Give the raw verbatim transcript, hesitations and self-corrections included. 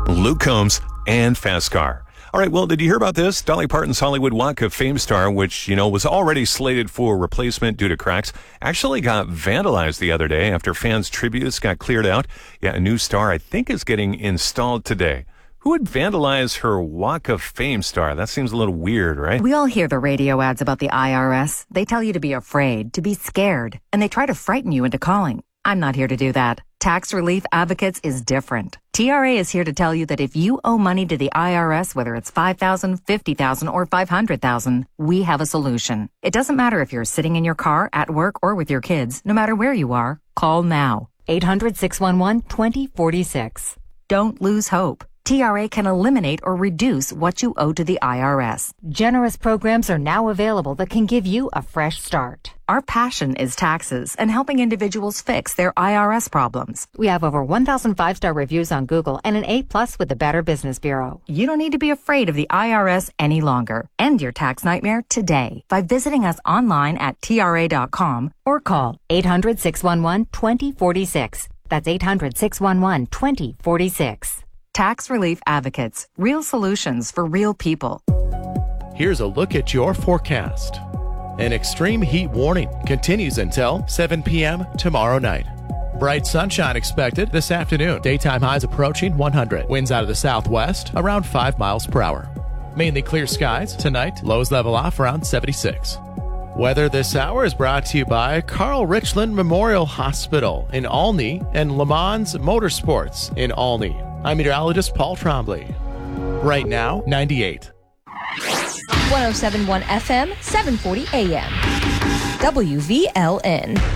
Luke Combs, and Fast Car. All right, well, did you hear about this? Dolly Parton's Hollywood Walk of Fame star, which, you know, was already slated for replacement due to cracks, actually got vandalized the other day after fans' tributes got cleared out. Yeah, a new star, I think, is getting installed today. Who would vandalize her Walk of Fame star? That seems a little weird, right? We all hear the radio ads about the I R S. They tell you to be afraid, to be scared, and they try to frighten you into calling. I'm not here to do that. Tax Relief Advocates is different. T R A is here to tell you that if you owe money to the I R S, whether it's five thousand dollars, fifty thousand dollars, or five hundred thousand dollars, we have a solution. It doesn't matter if you're sitting in your car, at work, or with your kids. No matter where you are, call now. eight hundred, six one one, two zero four six. Don't lose hope. T R A can eliminate or reduce what you owe to the I R S. Generous programs are now available that can give you a fresh start. Our passion is taxes and helping individuals fix their I R S problems. We have over one thousand five-star reviews on Google and an A plus with the Better Business Bureau. You don't need to be afraid of the I R S any longer. End your tax nightmare today by visiting us online at T R A dot com or call eight hundred, six one one, two zero four six. That's eight hundred, six one one, two zero four six. Tax Relief Advocates. Real solutions for real people. Here's a look at your forecast. An extreme heat warning continues until seven p.m. tomorrow night. Bright sunshine expected this afternoon. Daytime highs approaching one hundred. Winds out of the southwest around five miles per hour. Mainly clear skies tonight. Lows level off around seventy-six. Weather this hour is brought to you by Carl Richland Memorial Hospital in Olney and Le Mans Motorsports in Olney. I'm meteorologist Paul Trombley. Right now, ninety-eight. one oh seven point one F M, seven forty A M. W V L N.